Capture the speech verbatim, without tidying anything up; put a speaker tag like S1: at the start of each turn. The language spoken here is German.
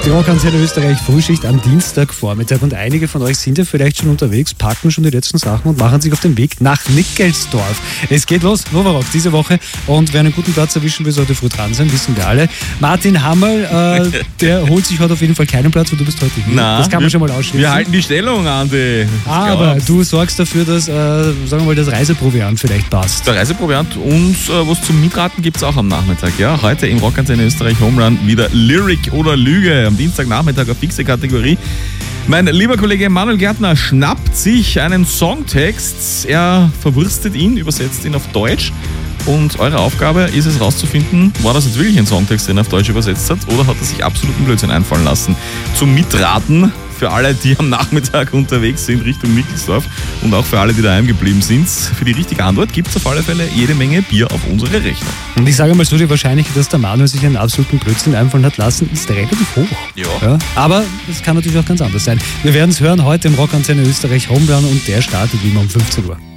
S1: Die Rockantenne Österreich Frühschicht am Dienstagvormittag und einige von euch sind ja vielleicht schon unterwegs, packen schon die letzten Sachen und machen sich auf den Weg nach Nickelsdorf. Es geht los, Nova Rock diese Woche, und wer einen guten Platz erwischen will, sollte früh dran sein, wissen wir alle. Martin Hammerl, äh, der holt sich heute auf jeden Fall keinen Platz, weil du bist heute hier.
S2: Na,
S1: das kann man
S2: wir,
S1: schon mal ausschließen.
S2: Wir halten die Stellung, Andi.
S1: Aber du sorgst dafür, dass äh, sagen wir mal, das Reiseproviant vielleicht passt.
S2: Der Reiseproviant und äh, was zum Mitraten gibt es auch am Nachmittag. Ja, heute im Rockantenne Österreich Homerun wieder Lyric oder Lüge. Am Dienstagnachmittag eine fixe Kategorie. Mein lieber Kollege Manuel Gärtner schnappt sich einen Songtext. Er verwurstet ihn, übersetzt ihn auf Deutsch. Und eure Aufgabe ist es herauszufinden, war das jetzt wirklich ein Songtext, den er auf Deutsch übersetzt hat, oder hat er sich absoluten Blödsinn einfallen lassen. Zum Mitraten für alle, die am Nachmittag unterwegs sind Richtung Nickelsdorf und auch für alle, die daheim geblieben sind. Für die richtige Antwort gibt es auf alle Fälle jede Menge Bier auf unsere Rechnung.
S1: Und ich sage mal so, die Wahrscheinlichkeit, dass der Manuel sich einen absoluten Blödsinn einfallen hat lassen, ist relativ hoch.
S2: Ja.
S1: Ja, aber es kann natürlich auch ganz anders sein. Wir werden es hören heute im Rockantenne Österreich Homerun und der startet wie immer um fünfzehn Uhr.